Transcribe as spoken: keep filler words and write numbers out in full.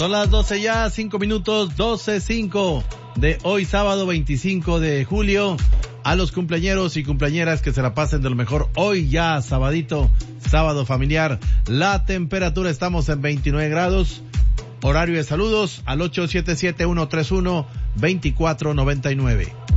Son las doce ya, cinco minutos, doce cinco de hoy sábado veinticinco de julio. A los cumpleañeros y cumpleañeras que se la pasen de lo mejor hoy ya, sabadito, sábado familiar. La temperatura, estamos en veintinueve grados. Horario de saludos al ocho siete siete, uno tres uno, dos cuatro nueve nueve.